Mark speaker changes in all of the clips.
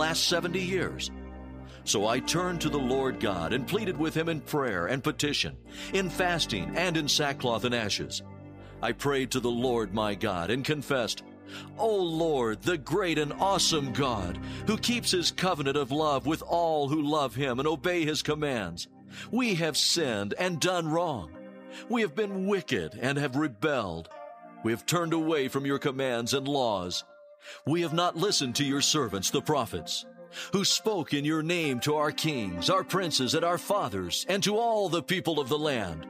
Speaker 1: last 70 years. So I turned to the Lord God and pleaded with him in prayer and petition, in fasting and in sackcloth and ashes. I prayed to the Lord my God and confessed, O Lord, the great and awesome God, who keeps his covenant of love with all who love him and obey his commands, we have sinned and done wrong. We have been wicked and have rebelled. We have turned away from your commands and laws. We have not listened to your servants, the prophets, who spoke in your name to our kings, our princes, and our fathers, and to all the people of the land.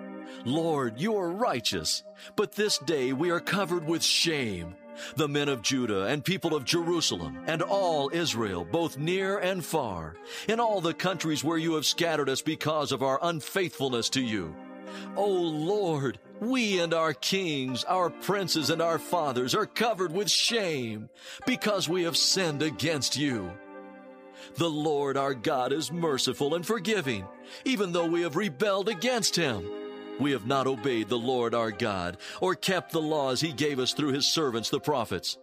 Speaker 1: Lord, you are righteous, but this day we are covered with shame, the men of Judah and people of Jerusalem, and all Israel, both near and far, in all the countries where you have scattered us because of our unfaithfulness to you. O Lord, we and our kings, our princes, and our fathers are covered with shame because we have sinned against you. The Lord our God is merciful and forgiving, even though we have rebelled against him. We have not obeyed the Lord our God or kept the laws he gave us through his servants, the prophets.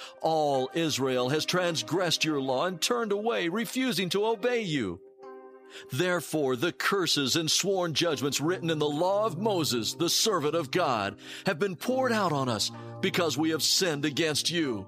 Speaker 1: All Israel has transgressed your law and turned away, refusing to obey you. Therefore, the curses and sworn judgments written in the law of Moses, the servant of God, have been poured out on us because we have sinned against you.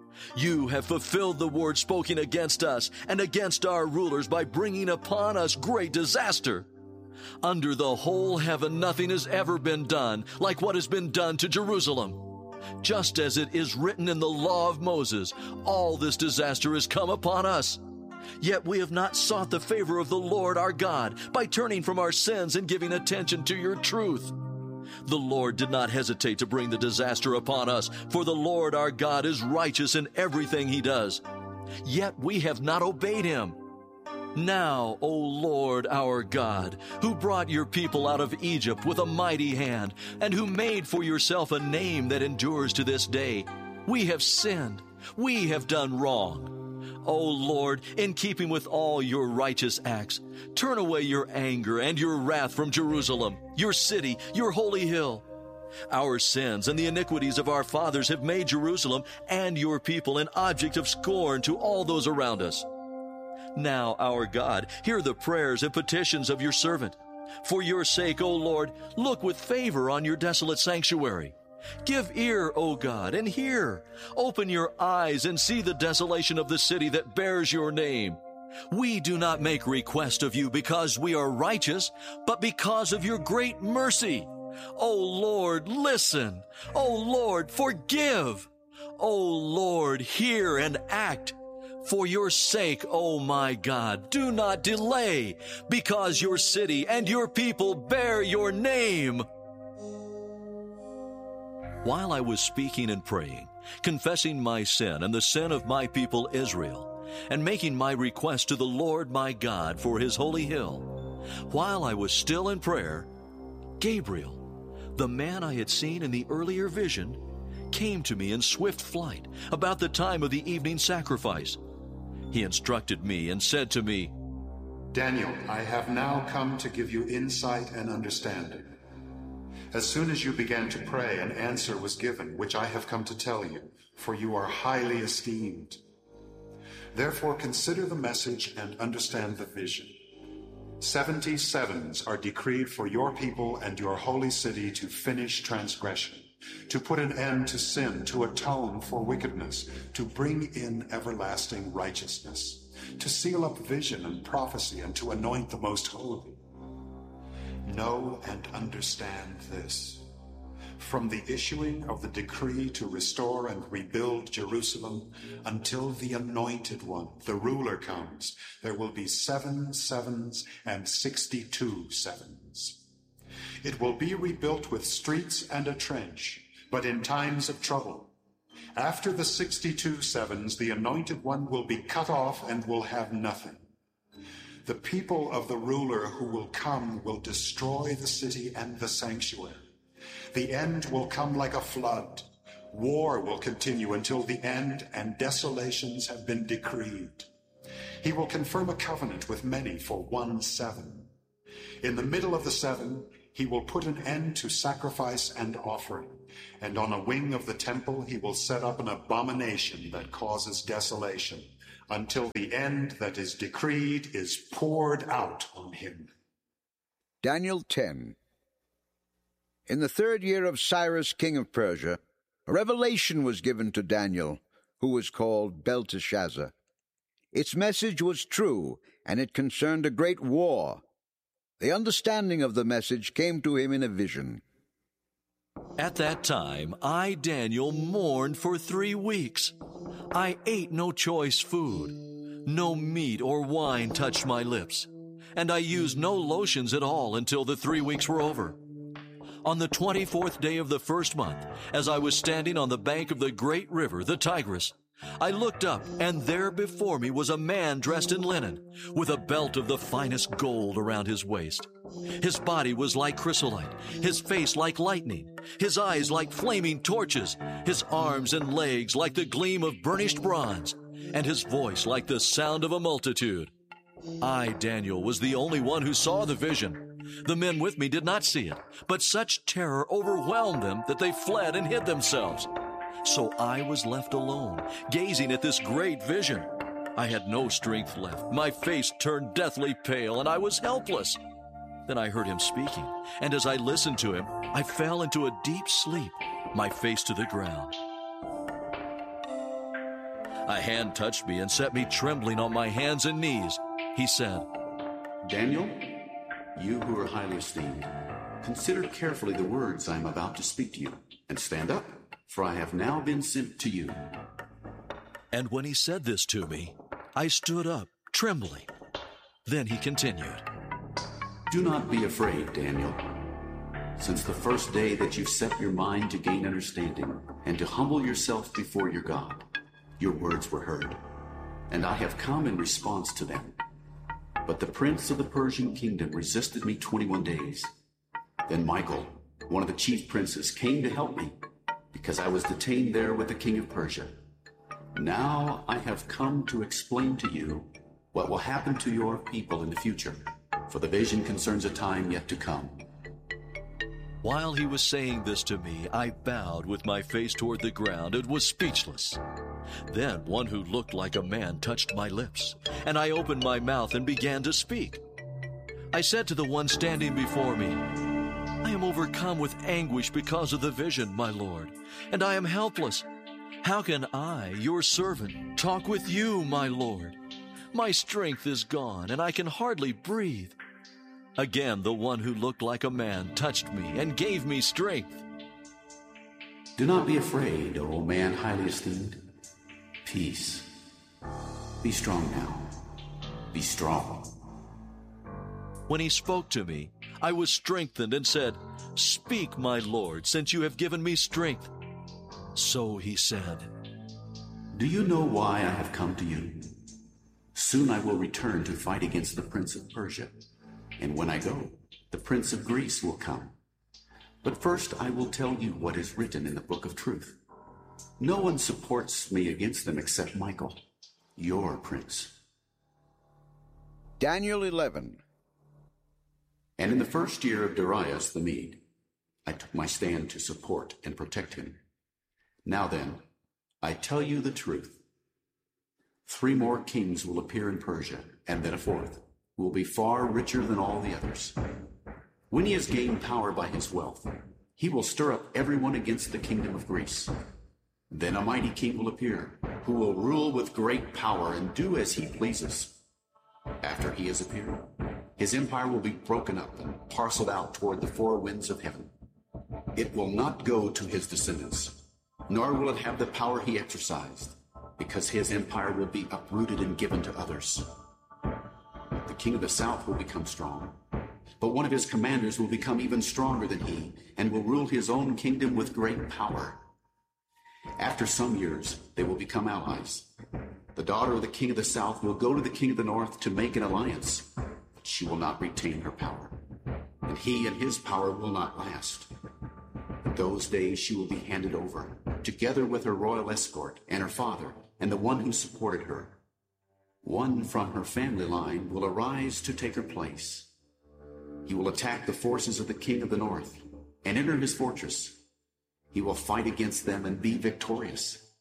Speaker 1: You have fulfilled the word spoken against us and against our rulers by bringing upon us great disaster. Under the whole heaven nothing has ever been done like what has been done to Jerusalem. Just as it is written in the law of Moses, all this disaster has come upon us. Yet we have not sought the favor of the Lord our God by turning from our sins and giving attention to your truth. The Lord did not hesitate to bring the disaster upon us, for the Lord our God is righteous in everything he does. Yet we have not obeyed him. Now, O Lord our God, who brought your people out of Egypt with a mighty hand, and who made for yourself a name that endures to this day, we have sinned, we have done wrong. O Lord, in keeping with all your righteous acts, turn away your anger and your wrath from Jerusalem, your city, your holy hill. Our sins and the iniquities of our fathers have made Jerusalem and your people an object of scorn to all those around us. Now, our God, hear the prayers and petitions of your servant. For your sake, O Lord, look with favor on your desolate sanctuary. Give ear, O God, and hear. Open your eyes and see the desolation of the city that bears your name. We do not make request of you because we are righteous, but because of your great mercy. O Lord, listen. O Lord, forgive. O Lord, hear and act. For your sake, O my God, do not delay, because your city and your people bear your name. While I was speaking and praying, confessing my sin and the sin of my people Israel, and making my request to the Lord my God for his holy hill, while I was still in prayer, Gabriel, the man I had seen in the earlier vision, came to me in swift flight about the time of the evening sacrifice. He instructed me and said to me,
Speaker 2: Daniel, I have now come to give you insight and understanding. As soon as you began to pray, an answer was given, which I have come to tell you, for you are highly esteemed. Therefore consider the message and understand the vision. 70 sevens are decreed for your people and your holy city to finish transgression, to put an end to sin, to atone for wickedness, to bring in everlasting righteousness, to seal up vision and prophecy, and to anoint the most holy. Know and understand this. From the issuing of the decree to restore and rebuild Jerusalem until the Anointed One, the ruler, comes, there will be 7 sevens and 62 sevens. It will be rebuilt with streets and a trench, but in times of trouble. After the 62 sevens, the Anointed One will be cut off and will have nothing. The people of the ruler who will come will destroy the city and the sanctuary. The end will come like a flood. War will continue until the end, and desolations have been decreed. He will confirm a covenant with many for 1 7. In the middle of the 7, he will put an end to sacrifice and offering, and on a wing of the temple he will set up an abomination that causes desolation, until the end that is decreed is poured out on him.
Speaker 3: Daniel 10. In the 3rd year of Cyrus king of Persia, a revelation was given to Daniel, who was called Belteshazzar. Its message was true, and it concerned a great war. The understanding of the message came to him in a vision.
Speaker 1: At that time, I, Daniel, mourned for 3 weeks. I ate no choice food. No meat or wine touched my lips, and I used no lotions at all until the 3 weeks were over. On the 24th day of the 1st month, as I was standing on the bank of the great river, the Tigris, I looked up, and there before me was a man dressed in linen, with a belt of the finest gold around his waist. His body was like chrysolite, his face like lightning, his eyes like flaming torches, his arms and legs like the gleam of burnished bronze, and his voice like the sound of a multitude. I, Daniel, was the only one who saw the vision. The men with me did not see it, but such terror overwhelmed them that they fled and hid themselves. So I was left alone, gazing at this great vision. I had no strength left. My face turned deathly pale, and I was helpless. Then I heard him speaking, and as I listened to him, I fell into a deep sleep, my face to the ground. A hand touched me and set me trembling on my hands and knees. He said,
Speaker 4: Daniel, you who are highly esteemed, consider carefully the words I am about to speak to you, and stand up, for I have now been sent to you.
Speaker 1: And when he said this to me, I stood up, trembling. Then he continued,
Speaker 4: Do not be afraid, Daniel. Since the first day that you set your mind to gain understanding and to humble yourself before your God, your words were heard, and I have come in response to them. But the prince of the Persian kingdom resisted me 21 days. Then Michael, one of the chief princes, came to help me, because I was detained there with the king of Persia. Now I have come to explain to you what will happen to your people in the future, for the vision concerns a time yet to come.
Speaker 1: While he was saying this to me, I bowed with my face toward the ground and was speechless. Then one who looked like a man touched my lips, and I opened my mouth and began to speak. I said to the one standing before me, I am overcome with anguish because of the vision, my Lord, and I am helpless. How can I, your servant, talk with you, my Lord? My strength is gone, and I can hardly breathe. Again, the one who looked like a man touched me and gave me strength.
Speaker 4: Do not be afraid, O man highly esteemed. Peace. Be strong now. Be strong.
Speaker 1: When he spoke to me, I was strengthened and said, Speak, my Lord, since you have given me strength. So he said,
Speaker 4: Do you know why I have come to you? Soon I will return to fight against the prince of Persia. And when I go, the prince of Greece will come. But first I will tell you what is written in the book of truth. No one supports me against them except Michael, your prince.
Speaker 3: Daniel 11.
Speaker 4: And in the first year of Darius the Mede, I took my stand to support and protect him. Now then, I tell you the truth. 3 more kings will appear in Persia, and then a 4th, who will be far richer than all the others. When he has gained power by his wealth, he will stir up everyone against the kingdom of Greece. Then a mighty king will appear, who will rule with great power and do as he pleases. After he has appeared, his empire will be broken up and parceled out toward the 4 winds of heaven. It will not go to his descendants, nor will it have the power he exercised, because his empire will be uprooted and given to others. The king of the south will become strong, but one of his commanders will become even stronger than he, and will rule his own kingdom with great power. After some years, they will become allies. The daughter of the king of the south will go to the king of the north to make an alliance, but she will not retain her power, and he and his power will not last. In those days she will be handed over, together with her royal escort and her father and the one who supported her. One from her family line will arise to take her place. He will attack the forces of the king of the north and enter his fortress. He will fight against them and be victorious.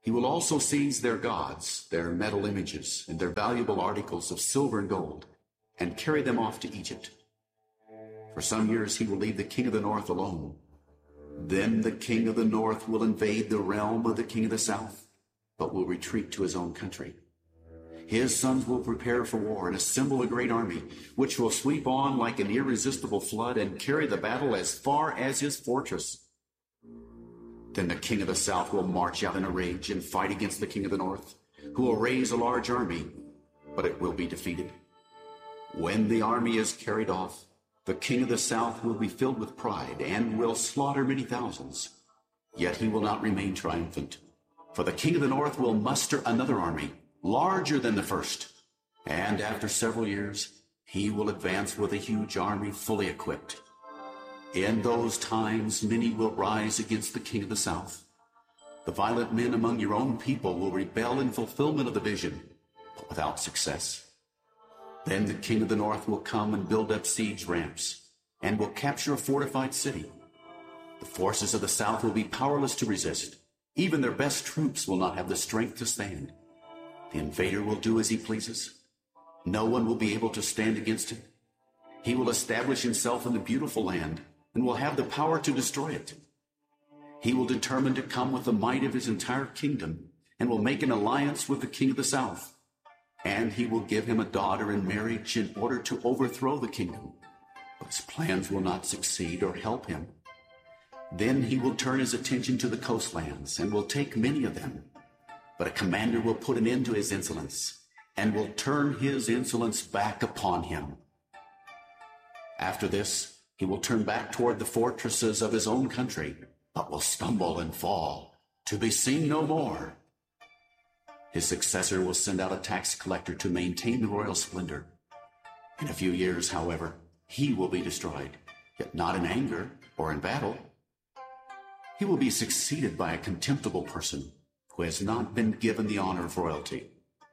Speaker 4: He will also seize their gods, their metal images, and their valuable articles of silver and gold, and carry them off to Egypt. For some years he will leave the king of the north alone. Then the king of the north will invade the realm of the king of the south, but will retreat to his own country. His sons will prepare for war and assemble a great army, which will sweep on like an irresistible flood and carry the battle as far as his fortress. Then the king of the south will march out in a rage and fight against the king of the north, who will raise a large army, but it will be defeated. When the army is carried off, the king of the south will be filled with pride and will slaughter many thousands. Yet he will not remain triumphant, for the king of the north will muster another army, larger than the first, and after several years, he will advance with a huge army fully equipped. In those times, many will rise against the king of the south. The violent men among your own people will rebel in fulfillment of the vision, but without success. Then the king of the north will come and build up siege ramps, and will capture a fortified city. The forces of the south will be powerless to resist. Even their best troops will not have the strength to stand. The invader will do as he pleases. No one will be able to stand against him. He will establish himself in the beautiful land, and will have the power to destroy it. He will determine to come with the might of his entire kingdom, and will make an alliance with the king of the south. And he will give him a daughter in marriage in order to overthrow the kingdom. But his plans will not succeed or help him. Then he will turn his attention to the coastlands, and will take many of them. But a commander will put an end to his insolence, and will turn his insolence back upon him. After this, he will turn back toward the fortresses of his own country, but will stumble and fall, to be seen no more. His successor will send out a tax collector to maintain the royal splendor. In a few years, however, he will be destroyed, yet not in anger or in battle. He will be succeeded by a contemptible person who has not been given the honor of royalty.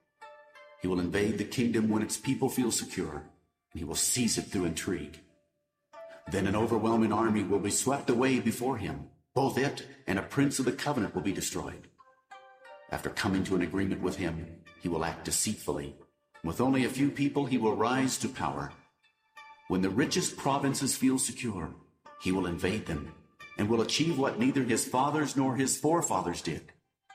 Speaker 4: He will invade the kingdom when its people feel secure, and he will seize it through intrigue. Then an overwhelming army will be swept away before him. Both it and a prince of the covenant will be destroyed. After coming to an agreement with him, he will act deceitfully. With only a few people, he will rise to power. When the richest provinces feel secure, he will invade them, and will achieve what neither his fathers nor his forefathers did.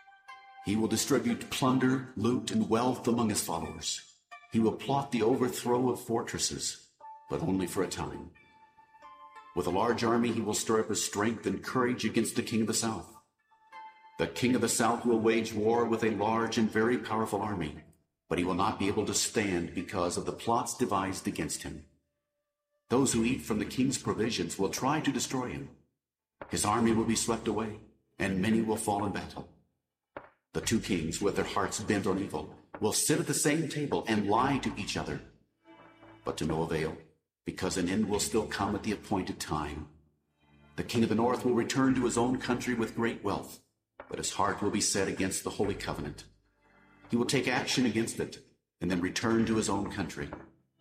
Speaker 4: He will distribute plunder, loot, and wealth among his followers. He will plot the overthrow of fortresses, but only for a time. With a large army, he will stir up his strength and courage against the king of the south. The king of the south will wage war with a large and very powerful army, but he will not be able to stand because of the plots devised against him. Those who eat from the king's provisions will try to destroy him. His army will be swept away, and many will fall in battle. The two kings, with their hearts bent on evil, will sit at the same table and lie to each other, but to no avail, because an end will still come at the appointed time. The king of the north will return to his own country with great wealth, but his heart will be set against the Holy Covenant. He will take action against it, and then return to his own country.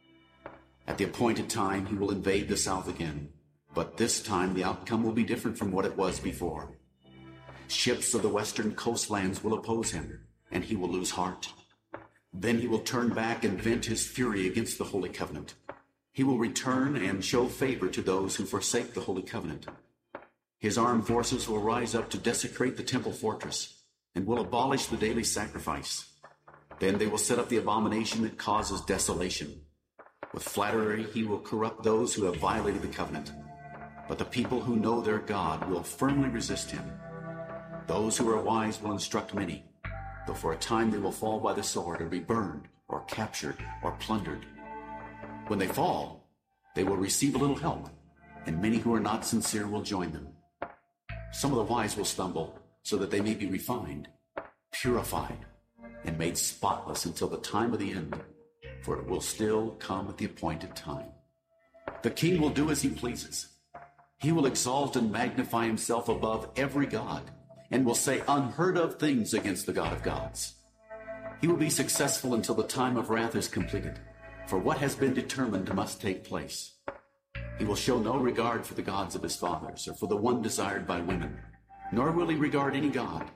Speaker 4: At the appointed time, he will invade the south again, but this time the outcome will be different from what it was before. Ships of the western coastlands will oppose him, and he will lose heart. Then he will turn back and vent his fury against the Holy Covenant. He will return and show favor to those who forsake the Holy Covenant. His armed forces will rise up to desecrate the temple fortress, and will abolish the daily sacrifice. Then they will set up the abomination that causes desolation. With flattery he will corrupt those who have violated the covenant, but the people who know their God will firmly resist him. Those who are wise will instruct many, though for a time they will fall by the sword or be burned or captured or plundered. When they fall, they will receive a little help, and many who are not sincere will join them. Some of the wise will stumble, so that they may be refined, purified, and made spotless until the time of the end, for it will still come at the appointed time. The king will do as he pleases. He will exalt and magnify himself above every god, and will say unheard of things against the God of gods. He will be successful until the time of wrath is completed, for what has been determined must take place. He will show no regard for the gods of his fathers, or for the one desired by women, nor will he regard any god,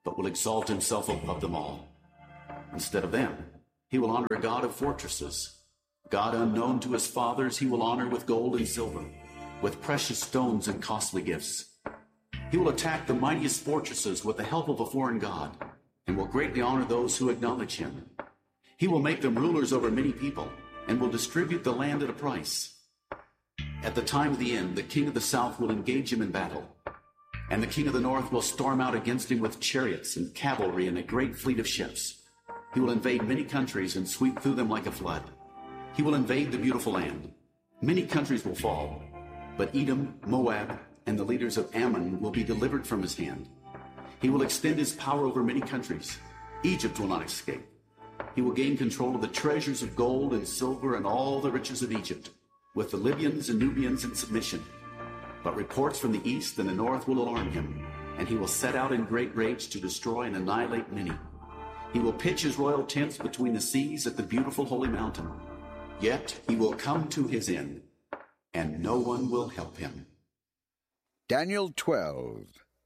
Speaker 4: but will exalt himself above them all. Instead of them, he will honor a God of fortresses. God unknown to his fathers he will honor with gold and silver, with precious stones and costly gifts. He will attack the mightiest fortresses with the help of a foreign god, and will greatly honor those who acknowledge him. He will make them rulers over many people, and will distribute the land at a price. At the time of the end, the king of the south will engage him in battle, and the king of the north will storm out against him with chariots and cavalry and a great fleet of ships. He will invade many countries and sweep through them like a flood. He will invade the beautiful land. Many countries will fall, but Edom, Moab, and the leaders of Ammon will be delivered from his hand. He will extend his power over many countries. Egypt will not escape. He will gain control of the treasures of gold and silver and all the riches of Egypt, with the Libyans and Nubians in submission. But reports from the east and the north will alarm him, and he will set out in great rage to destroy and annihilate many. He will pitch his royal tents between the seas at the beautiful holy mountain. Yet he will come to his end, and no one will help him.
Speaker 3: Daniel 12.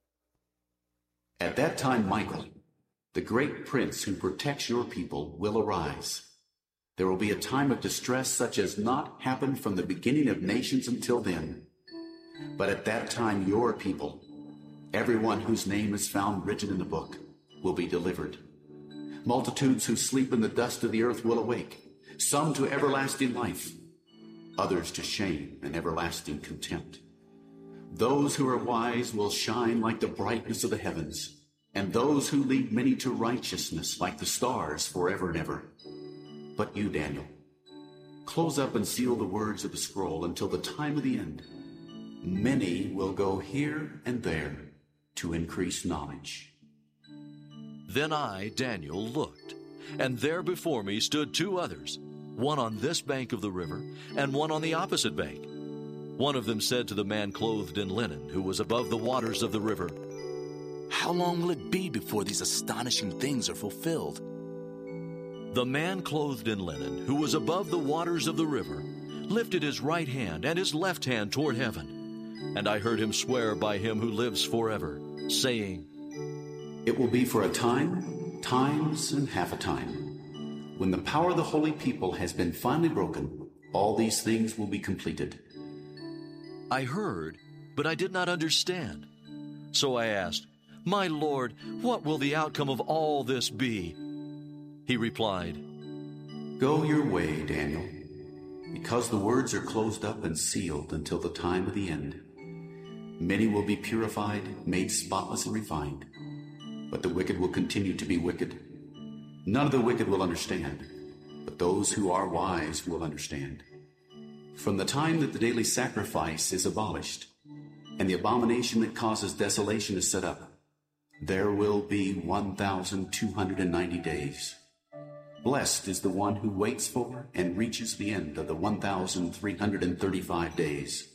Speaker 4: At that time Michael, the great prince who protects your people, will arise. There will be a time of distress such as not happened from the beginning of nations until then. But at that time your people, everyone whose name is found written in the book, will be delivered. Multitudes who sleep in the dust of the earth will awake, some to everlasting life, others to shame and everlasting contempt. Those who are wise will shine like the brightness of the heavens, and those who lead many to righteousness like the stars forever and ever. But you, Daniel, close up and seal the words of the scroll until the time of the end. Many will go here and there to increase knowledge.
Speaker 1: Then I, Daniel, looked, and there before me stood two others, one on this bank of the river, and one on the opposite bank. One of them said to the man clothed in linen, who was above the waters of the river,
Speaker 5: "How long will it be before these astonishing things are fulfilled?"
Speaker 1: The man clothed in linen, who was above the waters of the river, lifted his right hand and his left hand toward heaven. And I heard him swear by him who lives forever, saying,
Speaker 4: It will be for a time, times, and half a time. When the power of the holy people has been finally broken, all these things will be completed.
Speaker 1: I heard, but I did not understand. So I asked, My Lord, what will the outcome of all this be? He replied,
Speaker 4: Go your way, Daniel, because the words are closed up and sealed until the time of the end. Many will be purified, made spotless and refined, but the wicked will continue to be wicked. None of the wicked will understand, but those who are wise will understand. From the time that the daily sacrifice is abolished, and the abomination that causes desolation is set up, there will be 1,290 days. Blessed is the one who waits for and reaches the end of the 1,335 days.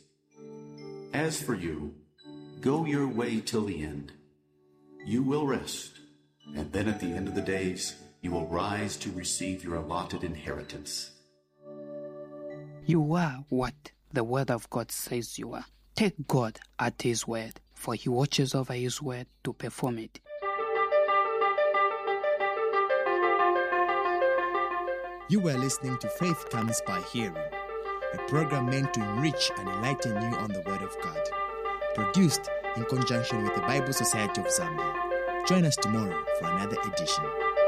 Speaker 4: As for you, go your way till the end. You will rest, and then at the end of the days, you will rise to receive your allotted inheritance.
Speaker 6: You are what the word of God says you are. Take God at his word, for he watches over his word to perform it.
Speaker 7: You were listening to Faith Comes by Hearing, a program meant to enrich and enlighten you on the Word of God. Produced in conjunction with the Bible Society of Zambia. Join us tomorrow for another edition.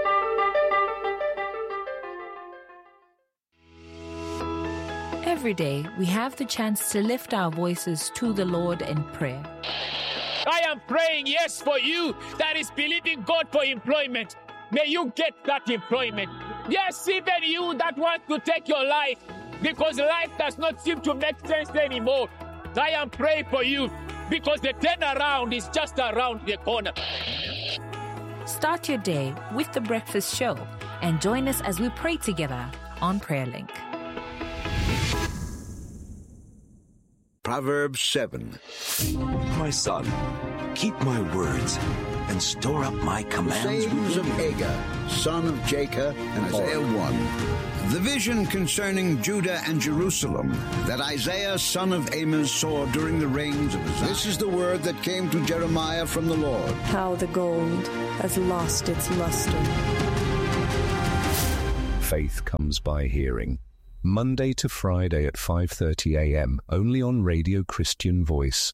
Speaker 8: Every day, we have the chance to lift our voices to the Lord in prayer.
Speaker 9: I am praying, yes, for you that is believing God for employment. May you get that employment. Yes, even you that wants to take your life because life does not seem to make sense anymore. I am praying for you because the turnaround is just around the corner.
Speaker 8: Start your day with The Breakfast Show and join us as we pray together on PrayerLink.
Speaker 3: Proverbs 7.
Speaker 10: My son, keep my words and store up my commands.
Speaker 3: Sayings of Agur, son of Jacob, and Isaiah 1. The vision concerning Judah and Jerusalem that Isaiah, son of Amos, saw during the reigns of Uzziah. This is the word that came to Jeremiah from the Lord.
Speaker 11: How the gold has lost its luster.
Speaker 12: Faith comes by hearing. Monday to Friday at 5:30 a.m. only on Radio Christian Voice.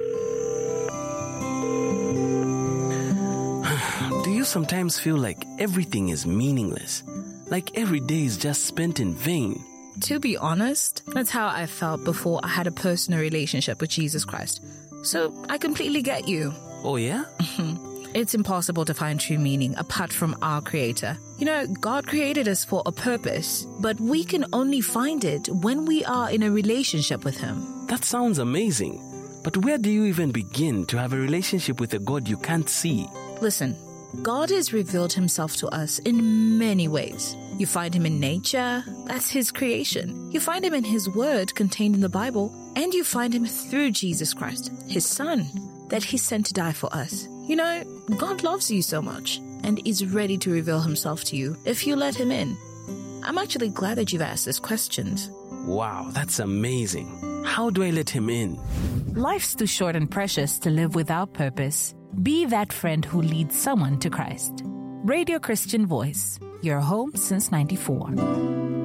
Speaker 5: Do you sometimes feel like everything is meaningless? Like every day is just spent in vain?
Speaker 13: To be honest, that's how I felt before I had a personal relationship with Jesus Christ. So I completely get you.
Speaker 5: Oh yeah?
Speaker 13: It's impossible to find true meaning apart from our Creator. You know, God created us for a purpose, but we can only find it when we are in a relationship with Him.
Speaker 5: That sounds amazing. But where do you even begin to have a relationship with a God you can't see?
Speaker 13: Listen, God has revealed Himself to us in many ways. You find Him in nature, that's His creation. You find Him in His Word contained in the Bible, and you find Him through Jesus Christ, His Son, that He sent to die for us. You know, God loves you so much and is ready to reveal Himself to you if you let Him in. I'm actually glad that you've asked these questions.
Speaker 5: Wow, that's amazing. How do I let Him in?
Speaker 8: Life's too short and precious to live without purpose. Be that friend who leads someone to Christ. Radio Christian Voice, your home since '94.